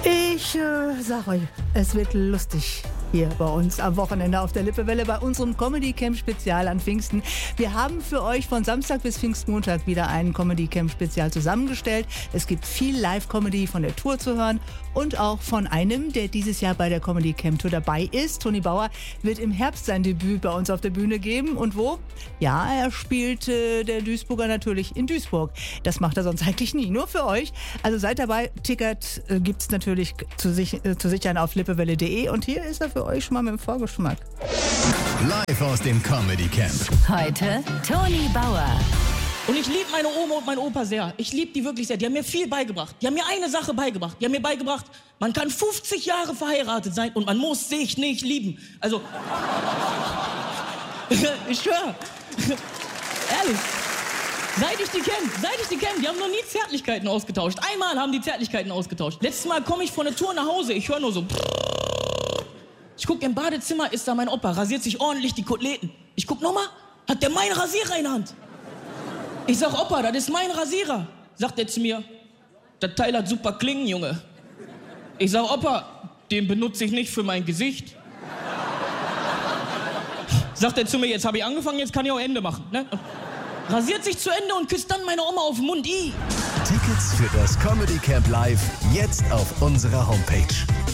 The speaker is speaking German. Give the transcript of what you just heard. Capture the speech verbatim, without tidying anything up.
Ich äh, sag euch, es wird lustig hier bei uns am Wochenende auf der Lippewelle bei unserem Comedy Camp Spezial an Pfingsten. Wir haben für euch von Samstag bis Pfingstmontag wieder ein Comedy Camp Spezial zusammengestellt. Es gibt viel Live-Comedy von der Tour zu hören und auch von einem, der dieses Jahr bei der Comedy Camp Tour dabei ist. Toni Bauer wird im Herbst sein Debüt bei uns auf der Bühne geben. Und wo? Ja, er spielt äh, der Duisburger natürlich in Duisburg. Das macht er sonst eigentlich nie, nur für euch. Also seid dabei. Ticket äh, gibt's natürlich zu, sich, äh, zu sichern auf lippewelle punkt de und hier ist er für euch schon mal mit dem Vorgeschmack. Live aus dem Comedy Camp. Heute Toni Bauer. Und ich liebe meine Oma und meinen Opa sehr. Ich liebe die wirklich sehr. Die haben mir viel beigebracht. Die haben mir eine Sache beigebracht. Die haben mir beigebracht, man kann fünfzig Jahre verheiratet sein und man muss sich nicht lieben. Also, ich schwöre. Ehrlich. Seit ich die kenne, seit ich die kenne, die haben noch nie Zärtlichkeiten ausgetauscht. Einmal haben die Zärtlichkeiten ausgetauscht. Letztes Mal komme ich von der Tour nach Hause, ich höre nur so. Ich gucke im Badezimmer, ist da mein Opa, rasiert sich ordentlich die Koteletten. Ich guck nochmal, hat der meinen Rasierer in der Hand. Ich sag, Opa, das ist mein Rasierer. Sagt er zu mir, das Teil hat super Klingen, Junge. Ich sag, Opa, den benutze ich nicht für mein Gesicht. Sagt er zu mir, jetzt habe ich angefangen, jetzt kann ich auch Ende machen. Ne? Rasiert sich zu Ende und küsst dann meine Oma auf den Mund. I. Tickets für das Comedy Camp Live jetzt auf unserer Homepage.